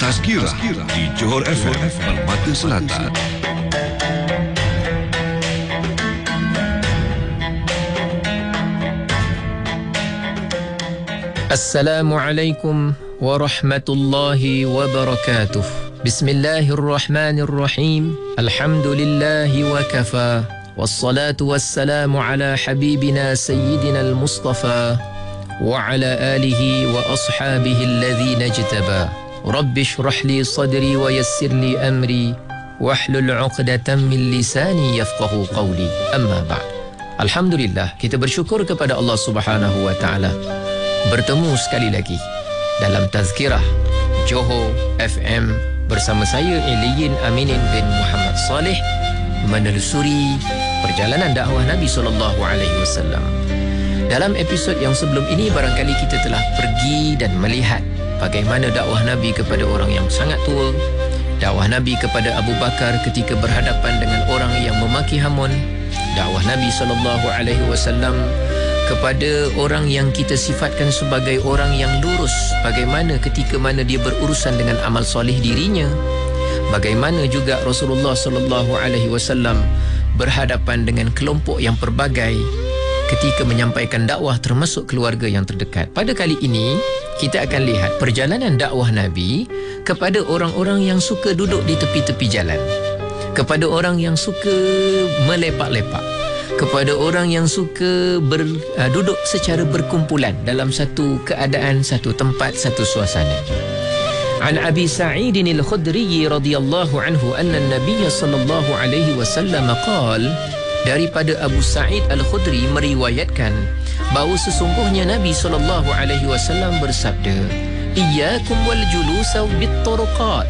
Tazkirah di Johor FM Permata Selatan. Assalamualaikum warahmatullahi wabarakatuh. Bismillahirrahmanirrahim. Alhamdulillahi wa kafa. Wassalatu wassalamu ala habibina sayyidina al-Mustafa wa ala alihi wa ashabihi alladhina ijtaba. Rabbi shrah li sadri wa yassir li amri wahlul 'uqdatam min lisani yafqahu qawli. Amma ba'd. Alhamdulillah, kita bersyukur kepada Allah Subhanahu wa taala. Bertemu sekali lagi dalam Tazkirah Johor FM bersama saya Eliyin Aminin bin Muhammad Saleh, menelusuri perjalanan dakwah Nabi SAW. Dalam episod yang sebelum ini barangkali kita telah pergi dan melihat bagaimana dakwah Nabi kepada orang yang sangat tua, dakwah Nabi kepada Abu Bakar ketika berhadapan dengan orang yang memaki hamun, dakwah Nabi SAW kepada orang yang kita sifatkan sebagai orang yang lurus, bagaimana ketika mana dia berurusan dengan amal soleh dirinya, bagaimana juga Rasulullah SAW berhadapan dengan kelompok yang pelbagai ketika menyampaikan dakwah termasuk keluarga yang terdekat. Pada kali ini kita akan lihat perjalanan dakwah Nabi kepada orang-orang yang suka duduk di tepi-tepi jalan, kepada orang yang suka melepak-lepak, kepada orang yang suka duduk secara berkumpulan dalam satu keadaan, satu tempat, satu suasana. An Abi Sa'id al-Khudri radhiyallahu anhu anna an-nabiy sallallahu alaihi wasallam qala, daripada Abu Sa'id al-Khudri meriwayatkan bahawa sesungguhnya Nabi sallallahu alaihi wasallam bersabda, iyyakum wal julusa bit turuqat,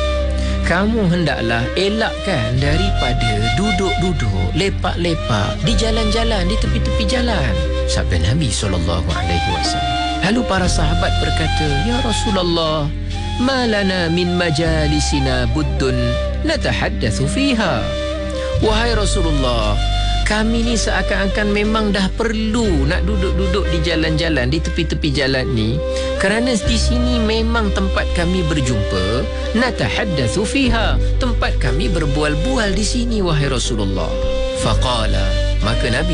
kamu hendaklah elakkan daripada duduk-duduk, lepak-lepak di jalan-jalan, di tepi-tepi jalan. Sabda Nabi SAW. Lalu para sahabat berkata, ya Rasulullah, ma lana min majalisina buddun natahaddatsu fiha. Wahai Rasulullah, kami ni seakan-akan memang dah perlu nak duduk-duduk di jalan-jalan, di tepi-tepi jalan ni, kerana di sini memang tempat kami berjumpa. Natahaddatsu fiha, tempat kami berbual-bual di sini, wahai Rasulullah. Faqala, maka Nabi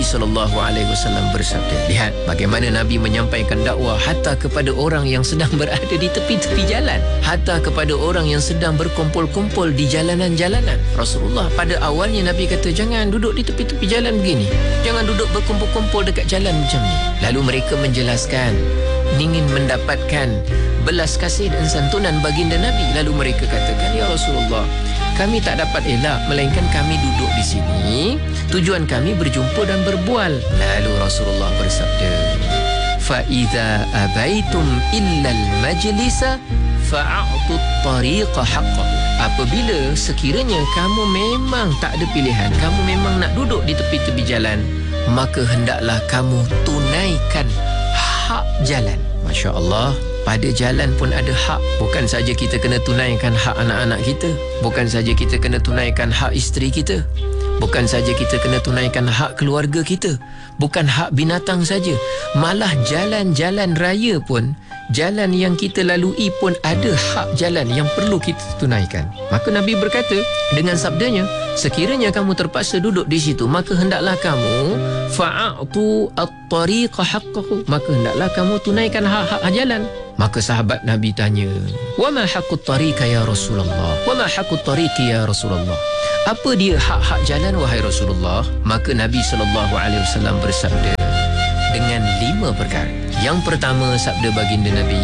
SAW bersabda. Lihat bagaimana Nabi menyampaikan dakwah hatta kepada orang yang sedang berada di tepi-tepi jalan, hatta kepada orang yang sedang berkumpul-kumpul di jalanan-jalanan. Rasulullah pada awalnya Nabi kata, jangan duduk di tepi-tepi jalan begini, jangan duduk berkumpul-kumpul dekat jalan macam ni. Lalu mereka menjelaskan, ingin mendapatkan belas kasih dan santunan baginda Nabi. Lalu mereka katakan, ya Rasulullah, kami tak dapat elak, melainkan kami duduk di sini, tujuan kami berjumpa dan berbual. Lalu Rasulullah bersabda, fa idza abaitum illa al-majlisa fa'atu at-tariqa haqqahu. Apabila sekiranya kamu memang tak ada pilihan, kamu memang nak duduk di tepi-tepi jalan, maka hendaklah kamu tunaikan hak jalan. Masya Allah, pada jalan pun ada hak. Bukan saja kita kena tunaikan hak anak-anak kita, bukan saja kita kena tunaikan hak isteri kita, bukan saja kita kena tunaikan hak keluarga kita, bukan hak binatang saja, malah jalan-jalan raya pun, jalan yang kita lalui pun ada hak jalan yang perlu kita tunaikan. Maka Nabi berkata dengan sabdanya, sekiranya kamu terpaksa duduk di situ, maka hendaklah kamu fa'atu at-tariqa haqqahu, maka hendaklah kamu tunaikan hak-hak jalan. Maka sahabat Nabi tanya, wa ma haqqut tariqa ya Rasulullah, wa ma haqqut tariqi ya Rasulullah, apa dia hak-hak jalan wahai Rasulullah? Maka Nabi SAW bersabda dengan 5 perkara. Yang pertama, sabda baginda Nabi,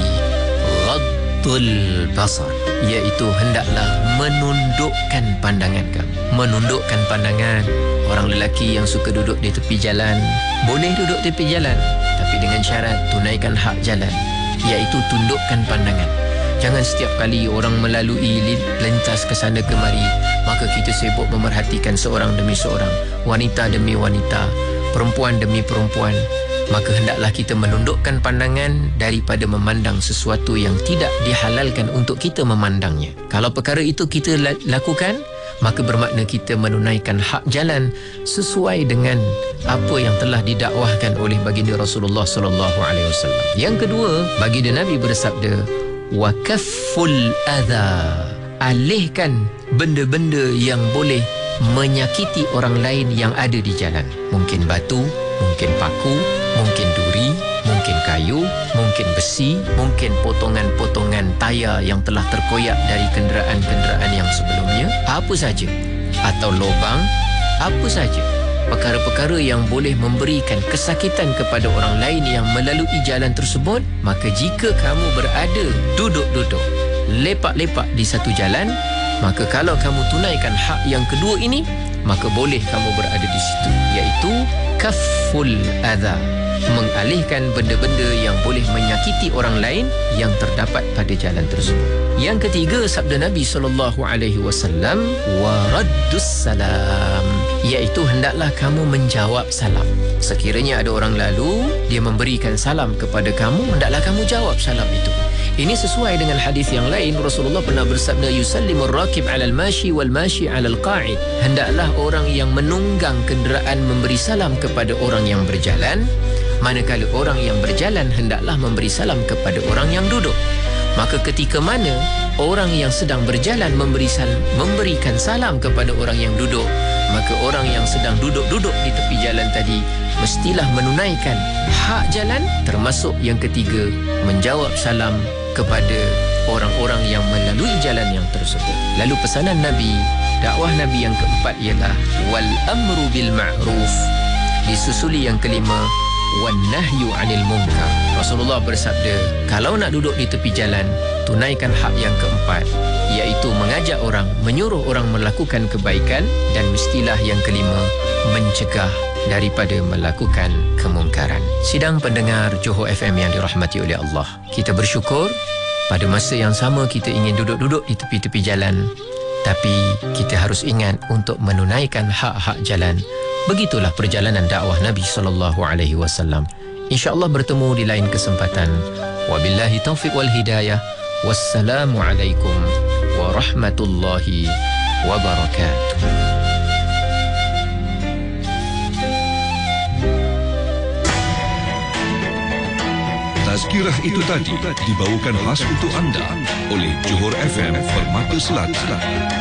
ghaddul basar, iaitu hendaklah menundukkan pandangan kamu. Menundukkan pandangan. Orang lelaki yang suka duduk di tepi jalan, boleh duduk di tepi jalan, tapi dengan syarat tunaikan hak jalan, iaitu tundukkan pandangan. Jangan setiap kali orang melalui lintas ke sana kemari, maka kita sibuk memerhatikan seorang demi seorang, wanita demi wanita, perempuan demi perempuan. Maka hendaklah kita menundukkan pandangan daripada memandang sesuatu yang tidak dihalalkan untuk kita memandangnya. Kalau perkara itu kita lakukan, maka bermakna kita menunaikan hak jalan sesuai dengan apa yang telah didakwahkan oleh baginda Rasulullah SAW. Yang kedua, baginda Nabi bersabda, wa kafful adha. Alihkan benda-benda yang boleh menyakiti orang lain yang ada di jalan. Mungkin batu, mungkin paku, mungkin duri, mungkin kayu, mungkin besi, mungkin potongan-potongan tayar yang telah terkoyak dari kenderaan-kenderaan yang sebelumnya, apa saja, atau lubang, apa saja. Perkara-perkara yang boleh memberikan kesakitan kepada orang lain yang melalui jalan tersebut, maka jika kamu berada duduk-duduk, lepak-lepak di satu jalan, maka kalau kamu tunaikan hak yang kedua ini, maka boleh kamu berada di situ, iaitu kafful adha, mengalihkan benda-benda yang boleh menyakiti orang lain yang terdapat pada jalan tersebut. Yang ketiga, sabda Nabi SAW, waraddus salam, iaitu hendaklah kamu menjawab salam. Sekiranya ada orang lalu, dia memberikan salam kepada kamu, hendaklah kamu jawab salam itu. Ini sesuai dengan hadis yang lain. Rasulullah pernah bersabda, yusallimur rakib 'alal mashi wal mashi 'alal qa'id. Hendaklah orang yang menunggang kenderaan memberi salam kepada orang yang berjalan, manakala orang yang berjalan hendaklah memberi salam kepada orang yang duduk. Maka ketika mana orang yang sedang berjalan memberikan salam kepada orang yang duduk, maka orang yang sedang duduk-duduk di tepi jalan tadi mestilah menunaikan hak jalan, termasuk yang ketiga, menjawab salam kepada orang-orang yang melalui jalan yang tersebut. Lalu pesanan Nabi, dakwah Nabi yang keempat ialah wal amru bil ma'ruf, disusuli yang kelima wan nahyu 'anil munkar. Rasulullah bersabda, kalau nak duduk di tepi jalan, tunaikan hak yang keempat, iaitu mengajak orang, menyuruh orang melakukan kebaikan, dan mestilah yang kelima, mencegah daripada melakukan kemungkaran. Sidang pendengar Johor FM yang dirahmati oleh Allah, kita bersyukur pada masa yang sama kita ingin duduk-duduk di tepi-tepi jalan, tapi kita harus ingat untuk menunaikan hak-hak jalan. Begitulah perjalanan dakwah Nabi SAW. InsyaAllah bertemu di lain kesempatan. Wabillahi taufiq wal hidayah. Wassalamualaikum warahmatullahi wabarakatuh. Tazkirah itu tadi dibawakan khas untuk anda oleh Johor FM Permata Selatan.